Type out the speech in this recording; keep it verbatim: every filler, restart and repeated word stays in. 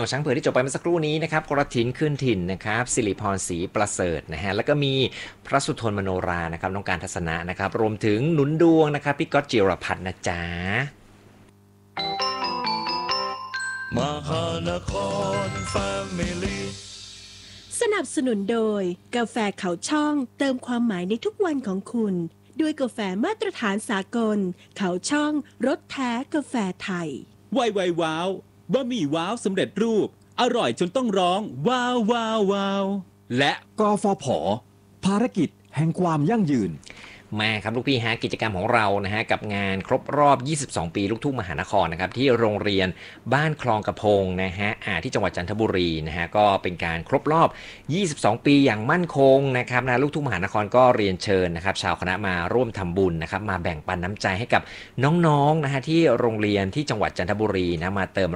ช้างเผือกที่จบไปเมื่อสักครู่นี้นะครับกรถินขึ้นถิ่นนะครับสิริพรศรีประเสริฐนะฮะแล้วก็มีพระสุทนมโนรานะครับน้องการทัศนะนะครับรวมถึงหนุนดวงนะครับพี่ก๊อตจิรพัฒน์นะจ๊ะมหานครแฟมิลี่สนับสนุนโดยกาแฟเขาช่องเติมความหมายในทุกวันของคุณด้วยกาแฟมาตรฐานสากลเขาช่องรสแท้กาแฟไทยไวไวว้าวบะหมี่ว้าวสำเร็จรูปอร่อยจนต้องร้องว้าวว้าวว้าวและกฟผ.ภารกิจแห่งความยั่งยืนมาครับลูกพี่ฮะกิจกรรมของเรานะฮะกับงานครบรอบยี่สิบสองปีลูกทุ่งมหานครนะครับที่โรงเรียนบ้านคลองกระพงนะฮะอ่าที่จังหวัดจันทบุรีนะฮะก็เป็นการครบรอบยี่สิบสองปีอย่างมั่นคงนะครับนะลูกทุ่งมหานครก็เรียนเชิญนะครับชาวคณะมาร่วมทำบุญนะครับมาแบ่งปันน้ำใจให้กับน้องๆนะฮะที่โรงเรียนที่จังหวัดจันทบุรีนะมาเติม